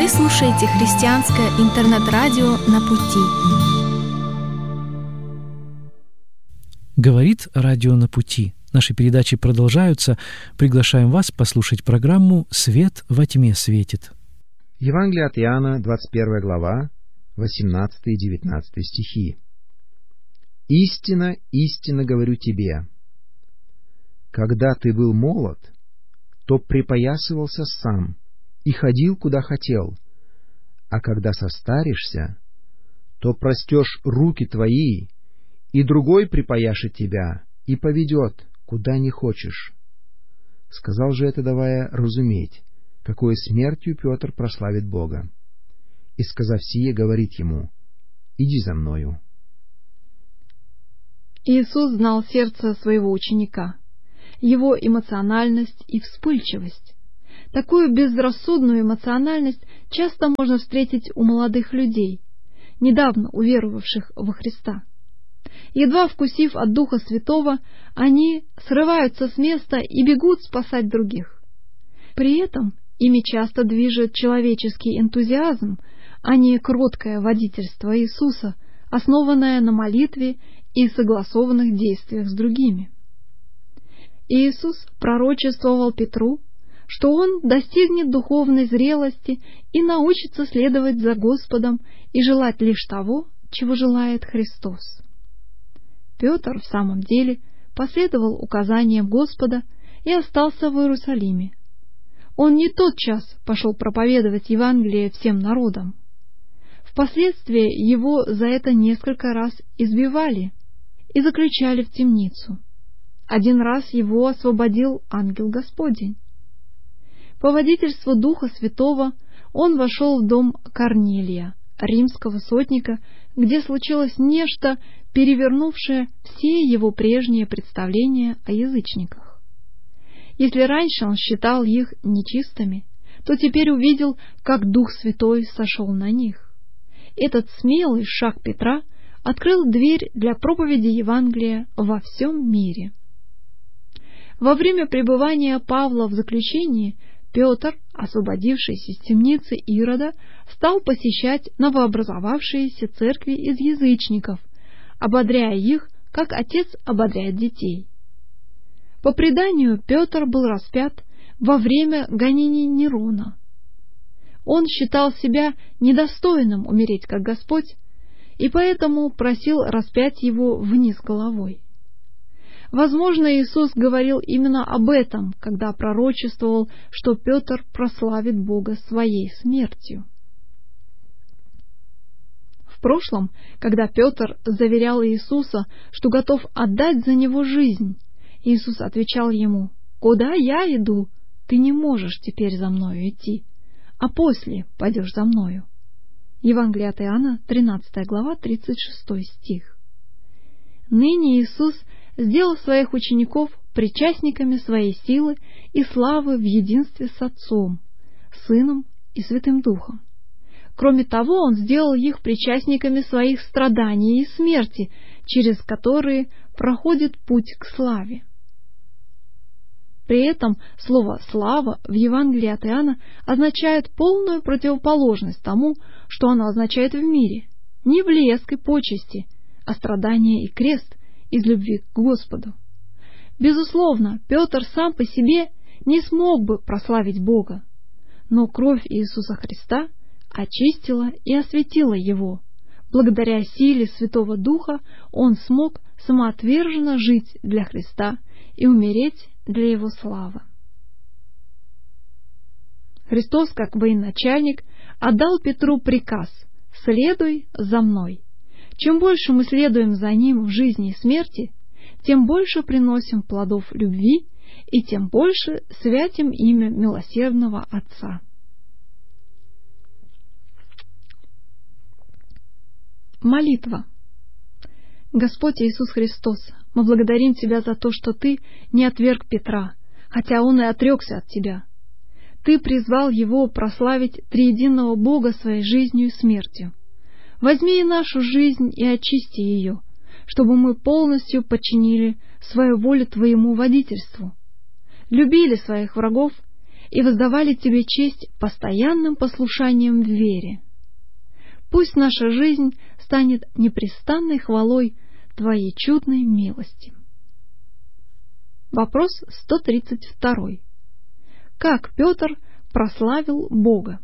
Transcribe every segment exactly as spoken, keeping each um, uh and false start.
Вы слушаете христианское интернет-радио «На пути». Говорит радио «На пути». Наши передачи продолжаются. Приглашаем вас послушать программу «Свет во тьме светит». Евангелие от Иоанна, двадцать первая глава, восемнадцатый и девятнадцатый стихи. «Истинно, истинно говорю тебе, когда ты был молод, то припоясывался сам и ходил, куда хотел, а когда состаришься, то простешь руки твои, и другой припояшет тебя и поведет, куда не хочешь». Сказал же это, давая разуметь, какой смертью Петр прославит Бога. И, сказав сие, говорит ему: «Иди за мною». Иисус знал сердце своего ученика, его эмоциональность и вспыльчивость. Такую безрассудную эмоциональность часто можно встретить у молодых людей, недавно уверовавших во Христа. Едва вкусив от Духа Святого, они срываются с места и бегут спасать других. При этом ими часто движет человеческий энтузиазм, а не кроткое водительство Иисуса, основанное на молитве и согласованных действиях с другими. Иисус пророчествовал Петру, что он достигнет духовной зрелости и научится следовать за Господом и желать лишь того, чего желает Христос. Петр в самом деле последовал указаниям Господа и остался в Иерусалиме. Он не тотчас пошел проповедовать Евангелие всем народам. Впоследствии его за это несколько раз избивали и заключали в темницу. Один раз его освободил ангел Господень. По водительству Духа Святого он вошел в дом Корнелия, римского сотника, где случилось нечто, перевернувшее все его прежние представления о язычниках. Если раньше он считал их нечистыми, то теперь увидел, как Дух Святой сошел на них. Этот смелый шаг Петра открыл дверь для проповеди Евангелия во всем мире. Во время пребывания Павла в заключении Петр, освободившись из темницы Ирода, стал посещать новообразовавшиеся церкви из язычников, ободряя их, как отец ободряет детей. По преданию, Петр был распят во время гонений Нерона. Он считал себя недостойным умереть, как Господь, и поэтому просил распять его вниз головой. Возможно, Иисус говорил именно об этом, когда пророчествовал, что Петр прославит Бога своей смертью. В прошлом, когда Петр заверял Иисуса, что готов отдать за него жизнь, Иисус отвечал ему: «Куда я иду, ты не можешь теперь за мною идти, а после пойдешь за мною». Евангелие от Иоанна, тринадцатая глава, тридцать шестой стих. Ныне Иисус сделал своих учеников причастниками своей силы и славы в единстве с Отцом, Сыном и Святым Духом. Кроме того, Он сделал их причастниками своих страданий и смерти, через которые проходит путь к славе. При этом слово «слава» в Евангелии от Иоанна означает полную противоположность тому, что оно означает в мире. Не блеск и почести, а страдание и крест из любви к Господу. Безусловно, Петр сам по себе не смог бы прославить Бога, но кровь Иисуса Христа очистила и осветила его. Благодаря силе Святого Духа он смог самоотверженно жить для Христа и умереть для Его славы. Христос, как военачальник, отдал Петру приказ: «Следуй за мной». Чем больше мы следуем за Ним в жизни и смерти, тем больше приносим плодов любви и тем больше святим имя милосердного Отца. Молитва. Господь Иисус Христос, мы благодарим Тебя за то, что Ты не отверг Петра, хотя он и отрекся от Тебя. Ты призвал его прославить триединого Бога своей жизнью и смертью. Возьми и нашу жизнь и очисти ее, чтобы мы полностью подчинили свою волю Твоему водительству, любили своих врагов и воздавали Тебе честь постоянным послушанием в вере. Пусть наша жизнь станет непрестанной хвалой Твоей чудной милости. Вопрос сто тридцать два. Как Петр прославил Бога?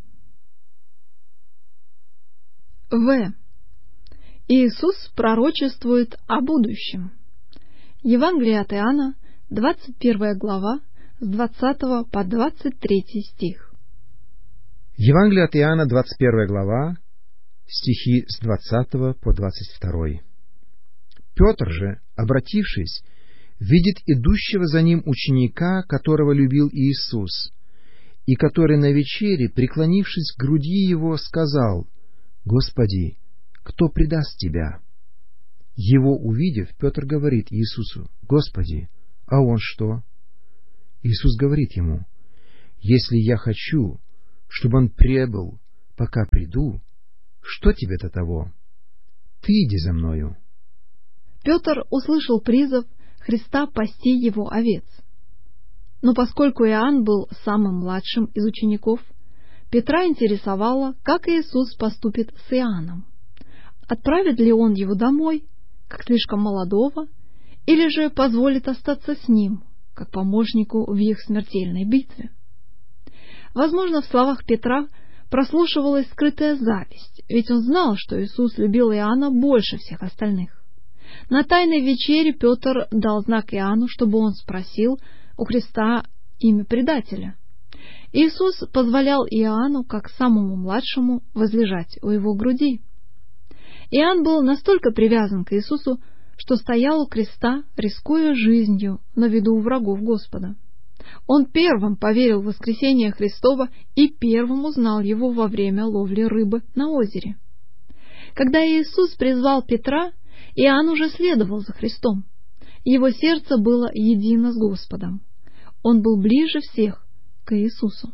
В. Иисус пророчествует о будущем. Евангелие от Иоанна, двадцать первая глава, с двадцатого по двадцать третий стих. Евангелие от Иоанна, двадцать первая глава, стихи с двадцатого по двадцать второй. Петр же, обратившись, видит идущего за ним ученика, которого любил Иисус, и который на вечере, преклонившись к груди его, сказал: «Господи, кто предаст Тебя?» Его увидев, Петр говорит Иисусу: «Господи, а он что?» Иисус говорит ему: «Если я хочу, чтобы он пребыл, пока приду, что тебе до того? Ты иди за мною». Петр услышал призыв Христа пасти его овец. Но поскольку Иоанн был самым младшим из учеников, Петра интересовало, как Иисус поступит с Иоанном. Отправит ли он его домой, как слишком молодого, или же позволит остаться с ним, как помощнику в их смертельной битве? Возможно, в словах Петра прослушивалась скрытая зависть, ведь он знал, что Иисус любил Иоанна больше всех остальных. На тайной вечере Петр дал знак Иоанну, чтобы он спросил у Христа имя предателя. Иисус позволял Иоанну, как самому младшему, возлежать у его груди. Иоанн был настолько привязан к Иисусу, что стоял у креста, рискуя жизнью на виду у врагов Господа. Он первым поверил в воскресение Христова и первым узнал его во время ловли рыбы на озере. Когда Иисус призвал Петра, Иоанн уже следовал за Христом. Его сердце было едино с Господом. Он был ближе всех к Иисусу.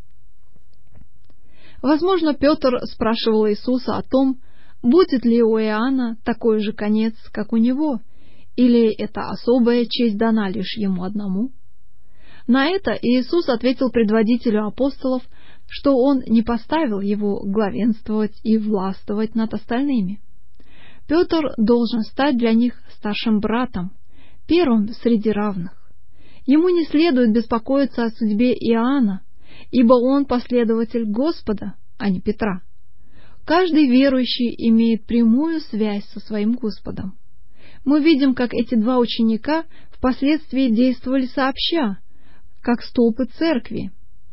Возможно, Петр спрашивал Иисуса о том, будет ли у Иоанна такой же конец, как у него, или эта особая честь дана лишь ему одному. На это Иисус ответил предводителю апостолов, что он не поставил его главенствовать и властвовать над остальными. Петр должен стать для них старшим братом, первым среди равных. Ему не следует беспокоиться о судьбе Иоанна, ибо он последователь Господа, а не Петра. Каждый верующий имеет прямую связь со своим Господом. Мы видим, как эти два ученика впоследствии действовали сообща, как столпы церкви.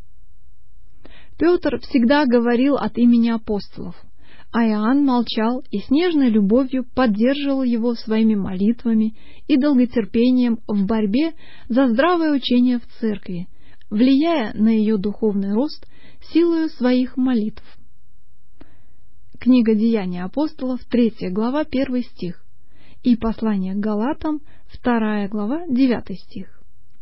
Петр всегда говорил от имени апостолов, а Иоанн молчал и с нежной любовью поддерживал его своими молитвами и долготерпением в борьбе за здравое учение в церкви, влияя на ее духовный рост силою своих молитв. Книга Деяний апостолов, третья глава, первый стих, и послание к Галатам, вторая глава, девятый стих.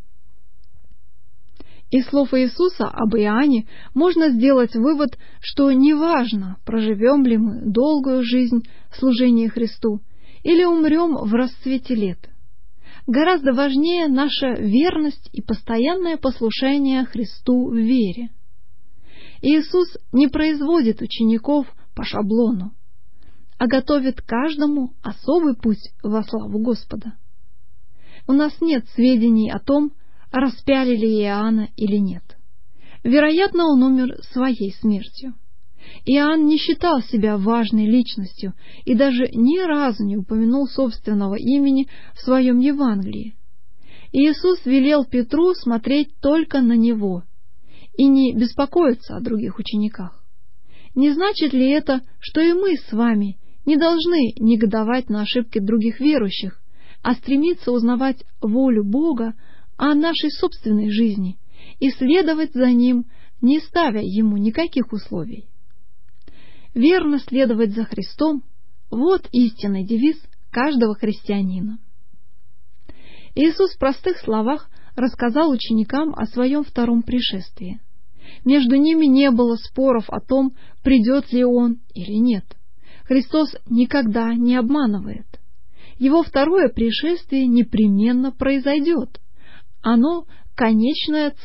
Из слов Иисуса об Иоанне можно сделать вывод, что неважно, проживем ли мы долгую жизнь в служении Христу или умрем в расцвете лет. Гораздо важнее наша верность и постоянное послушание Христу в вере. Иисус не производит учеников по шаблону, а готовит каждому особый путь во славу Господа. У нас нет сведений о том, распяли ли Иоанна или нет. Вероятно, он умер своей смертью. Иоанн не считал себя важной личностью и даже ни разу не упомянул собственного имени в своем Евангелии. Иисус велел Петру смотреть только на него и не беспокоиться о других учениках. Не значит ли это, что и мы с вами не должны негодовать на ошибки других верующих, а стремиться узнавать волю Бога о нашей собственной жизни и следовать за Ним, не ставя Ему никаких условий? Верно следовать за Христом — вот истинный девиз каждого христианина. Иисус в простых словах рассказал ученикам о своем втором пришествии. Между ними не было споров о том, придет ли Он или нет. Христос никогда не обманывает. Его второе пришествие непременно произойдет. Оно — конечная цель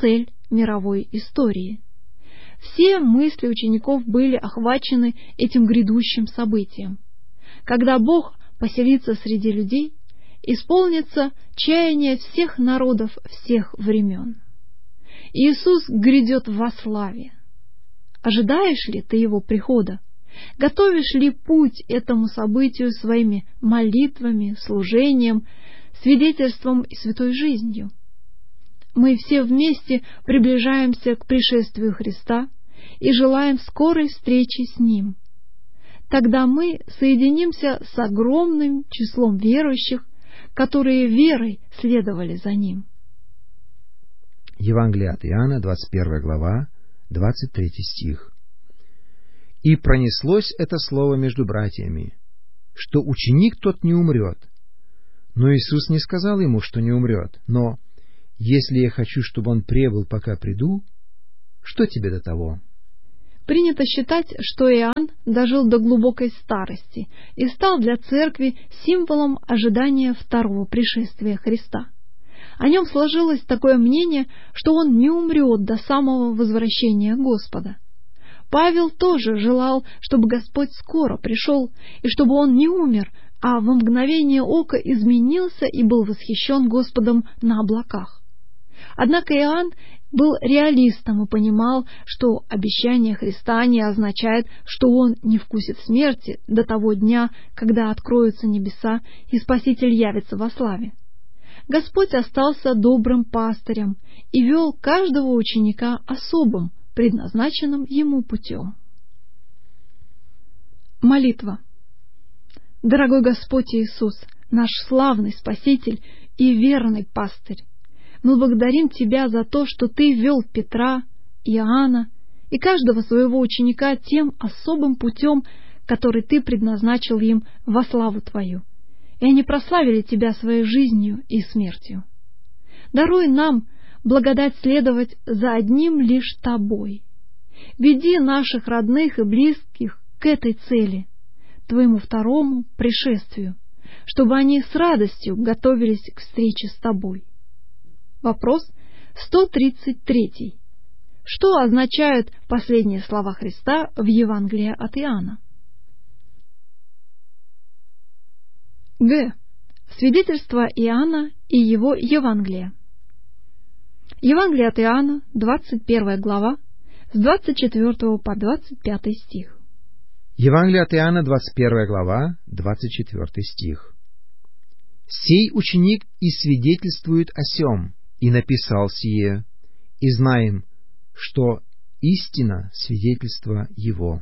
мировой истории. Все мысли учеников были охвачены этим грядущим событием. Когда Бог поселится среди людей, исполнится чаяние всех народов всех времен. Иисус грядет во славе. Ожидаешь ли ты Его прихода? Готовишь ли путь этому событию своими молитвами, служением, свидетельством и святой жизнью? Мы все вместе приближаемся к пришествию Христа и желаем скорой встречи с Ним. Тогда мы соединимся с огромным числом верующих, которые верой следовали за Ним. Евангелие от Иоанна, двадцать первая глава, двадцать третий стих. «И пронеслось это слово между братьями, что ученик тот не умрет. Но Иисус не сказал ему, что не умрет, но если я хочу, чтобы он пребыл, пока приду, что тебе до того?» Принято считать, что Иоанн дожил до глубокой старости и стал для церкви символом ожидания второго пришествия Христа. О нем сложилось такое мнение, что он не умрет до самого возвращения Господа. Павел тоже желал, чтобы Господь скоро пришел, и чтобы он не умер, а во мгновение ока изменился и был восхищен Господом на облаках. Однако Иоанн был реалистом и понимал, что обещание Христа не означает, что он не вкусит смерти до того дня, когда откроются небеса и Спаситель явится во славе. Господь остался добрым пастырем и вел каждого ученика особым, предназначенным ему путем. Молитва. Дорогой Господь Иисус, наш славный Спаситель и верный пастырь, мы благодарим Тебя за то, что Ты вел Петра, Иоанна и каждого своего ученика тем особым путем, который Ты предназначил им во славу Твою, и они прославили Тебя своей жизнью и смертью. Даруй нам благодать следовать за одним лишь Тобой. Веди наших родных и близких к этой цели, Твоему второму пришествию, чтобы они с радостью готовились к встрече с Тобой. Вопрос сто тридцать три. Что означают последние слова Христа в Евангелии от Иоанна? Г. Свидетельство Иоанна и его Евангелие. Евангелие от Иоанна, двадцать первая глава, с двадцать четвёртого по двадцать пятый стих. Евангелие от Иоанна, двадцать первая глава, двадцать четвёртый стих. «Сей ученик и свидетельствует о сем, и написал сие, и знаем, что истина свидетельство его».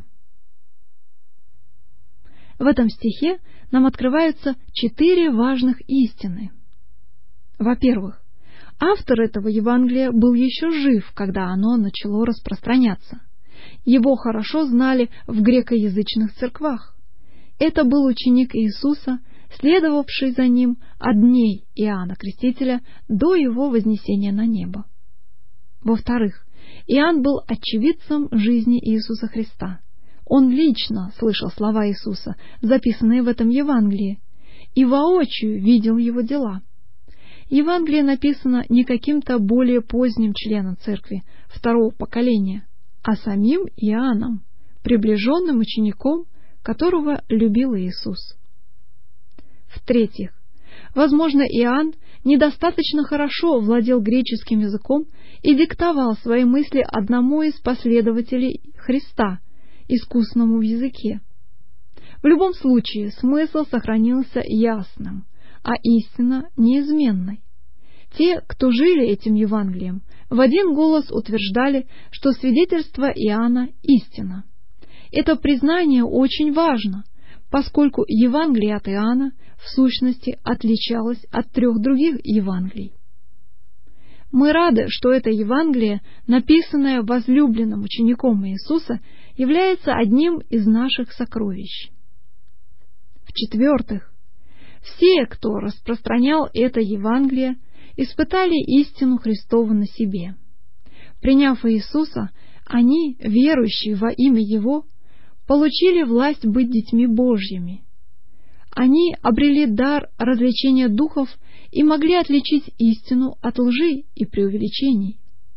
В этом стихе нам открываются четыре важных истины. Во-первых, автор этого Евангелия был еще жив, когда оно начало распространяться. Его хорошо знали в грекоязычных церквах. Это был ученик Иисуса, следовавший за ним от дней Иоанна Крестителя до его вознесения на небо. Во-вторых, Иоанн был очевидцем жизни Иисуса Христа. Он лично слышал слова Иисуса, записанные в этом Евангелии, и воочию видел его дела. Евангелие написано не каким-то более поздним членом церкви второго поколения, а самим Иоанном, приближенным учеником, которого любил Иисус. В-третьих, возможно, Иоанн недостаточно хорошо владел греческим языком и диктовал свои мысли одному из последователей Христа, искусному в языке. В любом случае, смысл сохранился ясным, а истина неизменной. Те, кто жили этим Евангелием, в один голос утверждали, что свидетельство Иоанна – истина. Это признание очень важно, поскольку Евангелие от Иоанна в сущности отличалось от трех других Евангелий. Мы рады, что это Евангелие, написанное возлюбленным учеником Иисуса, является одним из наших сокровищ. В-четвертых, все, кто распространял это Евангелие, испытали истину Христову на себе. Приняв Иисуса, они, верующие во имя Его, получили власть быть детьми Божьими. Они обрели дар развлечения духов и могли отличить истину от лжи и преувеличений.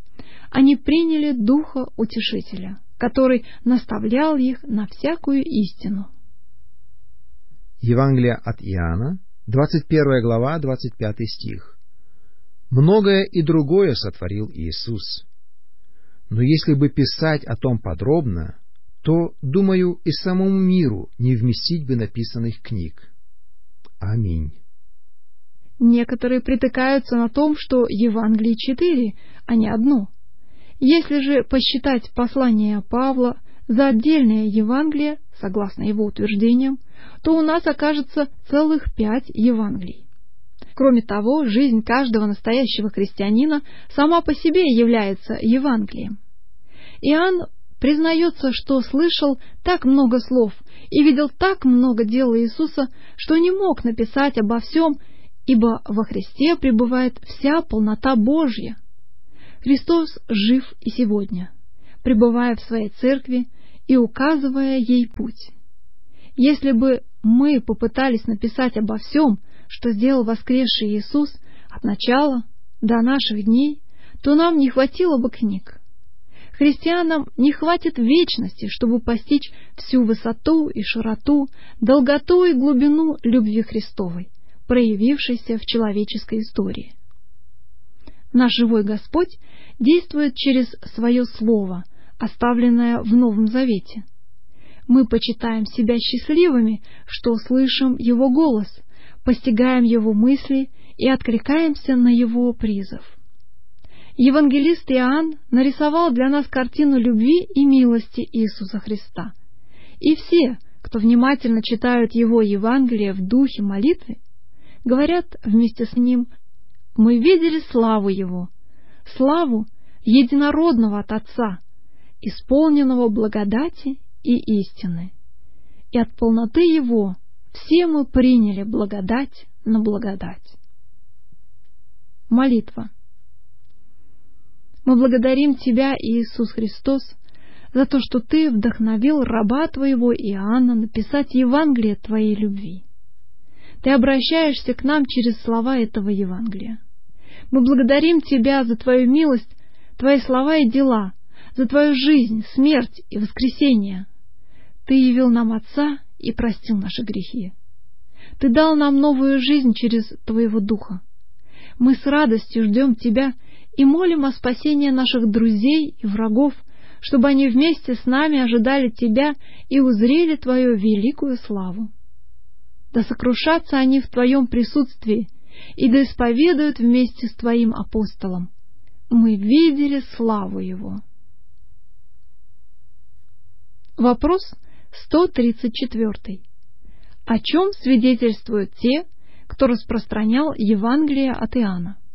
они приняли Духа Утешителя, который наставлял их на всякую истину. Евангелие от Иоанна, двадцать первая глава, двадцать пятый стих. «Многое и другое сотворил Иисус. Но если бы писать о том подробно, то, думаю, и самому миру не вместить бы написанных книг. Аминь». Некоторые притыкаются на том, что Евангелий четыре, а не одно. Если же посчитать послание Павла за отдельное Евангелие, согласно его утверждениям, то у нас окажется целых пять Евангелий. Кроме того, жизнь каждого настоящего христианина сама по себе является Евангелием. Иоанн признается, что слышал так много слов и видел так много дел Иисуса, что не мог написать обо всем, ибо во Христе пребывает вся полнота Божья. Христос жив и сегодня, пребывая в своей церкви и указывая ей путь. Если бы мы попытались написать обо всем, что сделал воскресший Иисус от начала до наших дней, то нам не хватило бы книг. Христианам не хватит вечности, чтобы постичь всю высоту и широту, долготу и глубину любви Христовой, проявившейся в человеческой истории. Наш живой Господь действует через Свое Слово, оставленное в Новом Завете. Мы почитаем себя счастливыми, что слышим Его голос, постигаем Его мысли и откликаемся на Его призыв. Евангелист Иоанн нарисовал для нас картину любви и милости Иисуса Христа. И все, кто внимательно читают Его Евангелие в духе молитвы, говорят вместе с Ним: «Мы видели славу Его, славу единородного от Отца, исполненного благодати и истины. И от полноты Его все мы приняли благодать на благодать». Молитва. Мы благодарим Тебя, Иисус Христос, за то, что Ты вдохновил раба Твоего Иоанна написать Евангелие Твоей любви. Ты обращаешься к нам через слова этого Евангелия. Мы благодарим Тебя за Твою милость, Твои слова и дела, за Твою жизнь, смерть и воскресение. Ты явил нам Отца и простил наши грехи. Ты дал нам новую жизнь через Твоего Духа. Мы с радостью ждем Тебя и молим о спасении наших друзей и врагов, чтобы они вместе с нами ожидали Тебя и узрели Твою великую славу. Да сокрушатся они в Твоем присутствии и да исповедуют вместе с Твоим апостолом: «Мы видели славу Его». Вопрос сто тридцать четыре. О чем свидетельствуют те, кто распространял Евангелие от Иоанна?